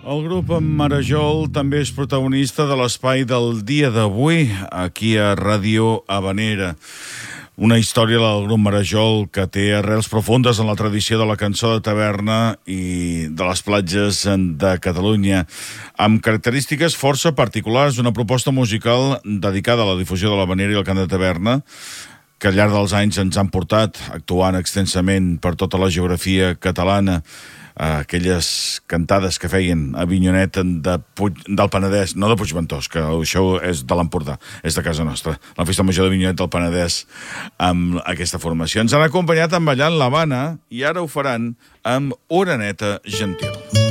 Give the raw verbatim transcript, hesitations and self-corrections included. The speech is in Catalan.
El grup Marajol també és protagonista de l'espai del dia d'avui, aquí a Ràdio Havanera. Una història del grup Marajol que té arrels profundes en la tradició de la cançó de taverna i de les platges de Catalunya, amb característiques força particulars, una proposta musical dedicada a la difusió de l'havanera i el cant de taverna, que al llarg dels anys ens han portat actuant extensament per tota la geografia catalana, aquelles cantades que feien a Avinyonet de Puig, del Penedès, no de Puigventós, que això és de l'Empordà, és de casa nostra, la festa major d'Avinyonet del Penedès, amb aquesta formació. Ens han acompanyat amb ballant l'Havana i ara ho faran amb Oreneta Gentil.